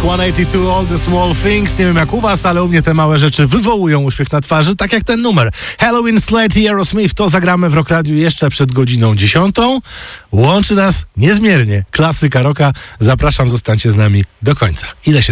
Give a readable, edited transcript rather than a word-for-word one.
182 All the Small Things. Nie wiem jak u was, ale u mnie te małe rzeczy wywołują uśmiech na twarzy, tak jak ten numer. Halloween, Slade i Aerosmith. To zagramy w Rock Radiu jeszcze przed godziną 10. Łączy nas niezmiernie klasyka rocka. Zapraszam, zostańcie z nami do końca. Ile się